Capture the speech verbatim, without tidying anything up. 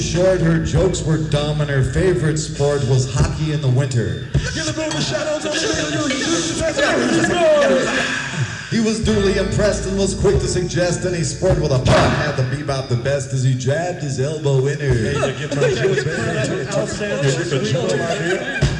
Short, her jokes were dumb, and her favorite sport was hockey in the winter. He was duly impressed and was quick to suggest any sport with a puck had to be about the best as he jabbed his elbow in her.